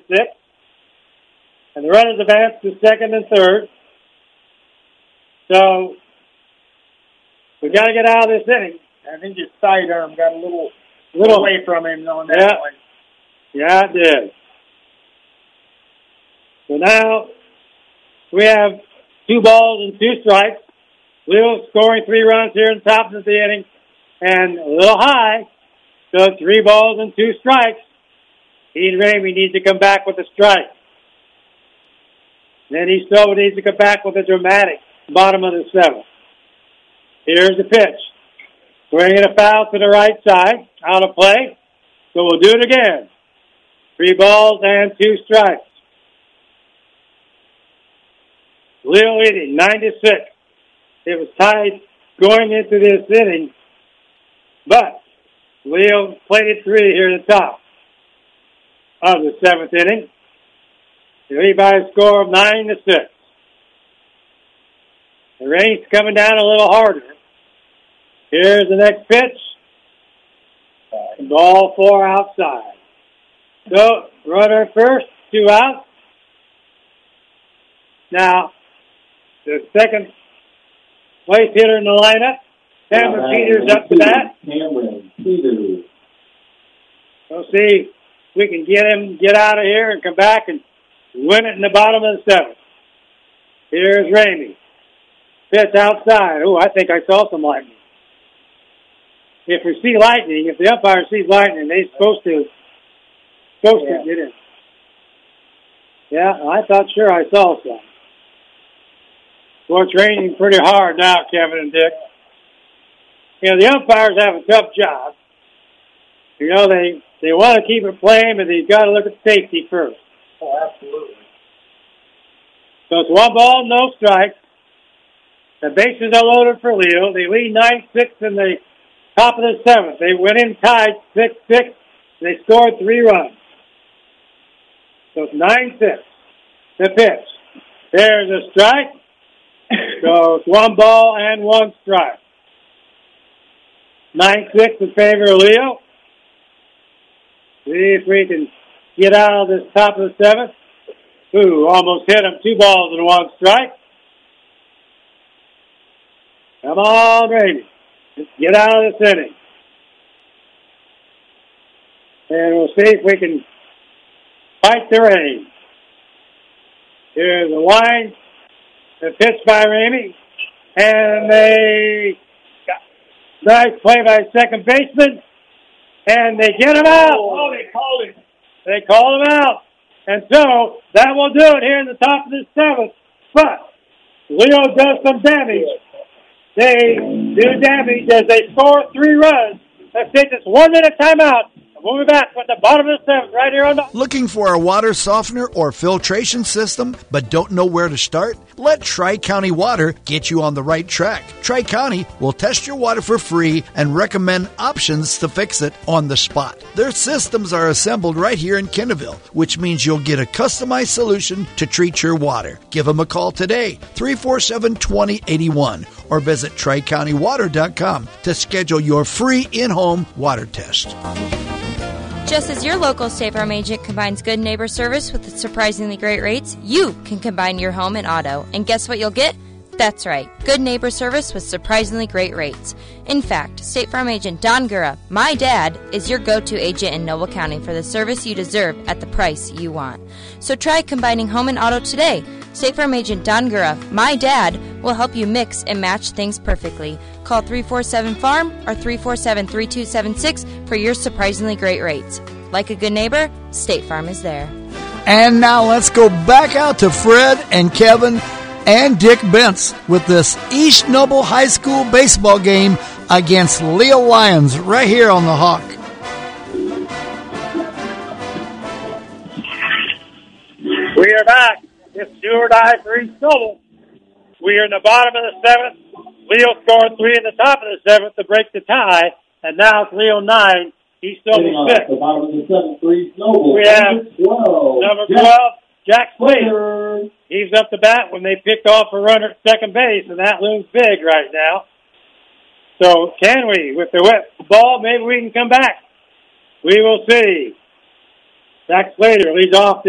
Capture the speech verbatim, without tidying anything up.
six. And the runners advance to second and third. So we got to get out of this inning. I think his sidearm got a little, little away from him on that yeah. one. Yeah, it did. So now we have two balls and two strikes. Leo scoring three runs here in the top of the inning. And a little high. So three balls and two strikes. Ian Ramey needs to come back with a strike. Then he still needs to come back with a dramatic bottom of the seventh. Here's the pitch. Bringing a foul to the right side. Out of play. So we'll do it again. Three balls and two strikes. Leo leading, nine to six. It was tied going into this inning. But Leo played it three here at the top of the seventh inning. They lead by a score of nine to six. The rain's coming down a little harder. Here's the next pitch. Ball four outside. So, runner first, two outs. Now, the second place hitter in the lineup, Cameron Peters up to bat. Cameron Peters. We'll see if we can get him, get out of here and come back and win it in the bottom of the seventh. Here's Ramey. Pitch outside. Oh, I think I saw some lightning. If we see lightning, if the umpire sees lightning, they're supposed to, supposed yeah. to get in. Yeah, I thought sure I saw some. Well, it's raining pretty hard now, Kevin and Dick. You know, the umpires have a tough job. You know, they, they want to keep it playing, but they've got to look at safety first. Oh, absolutely. So it's one ball, no strikes. The bases are loaded for Leo. They lead nine six in the top of the seventh. They went in tied six six. They scored three runs. So it's nine six. The pitch. There's a strike. So it's one ball and one strike. nine six in favor of Leo. See if we can get out of this top of the seventh. Ooh, almost hit him. Two balls and one strike. Come on, Ramey. Let's get out of this inning. And we'll see if we can fight the rain. Here's the line. The pitch by Ramey. And they got nice play by second baseman. And they get him out. Oh, they called him. They called him out. And so that will do it here in the top of the seventh. But Leo does some damage. They do damage as they score three runs. Let's take this one minute timeout. We'll be back with the bottom of the seventh right here on the... Looking for a water softener or filtration system but don't know where to start? Let Tri-County Water get you on the right track. Tri-County will test your water for free and recommend options to fix it on the spot. Their systems are assembled right here in Kennerville, which means you'll get a customized solution to treat your water. Give them a call today, three four seven, two zero eight one, or visit tri county water dot com to schedule your free in-home water test. Just as your local State Farm agent combines good neighbor service with surprisingly great rates, you can combine your home and auto. And guess what you'll get? That's right, good neighbor service with surprisingly great rates. In fact, State Farm agent Don Gura, my dad, is your go-to agent in Noble County for the service you deserve at the price you want. So try combining home and auto today. State Farm agent Don Gura, my dad, will help you mix and match things perfectly. Call three four seven farm or three four seven, three two seven six for your surprisingly great rates. Like a good neighbor, State Farm is there. And now let's go back out to Fred and Kevin and Dick Bentz with this East Noble High School baseball game against Leo Lions right here on the Hawk. We are back. It's do or die for East Noble. We are in the bottom of the seventh. Leo scored three in the top of the seventh to break the tie, and now it's Leo nine. East Noble six. The bottom of the seventh for East Noble. We have twelve. number twelve, Jack Slater. He's up to bat when they picked off a runner at second base, and that looms big right now. So can we, with the wet ball, maybe we can come back. We will see. Jack Slater leads off the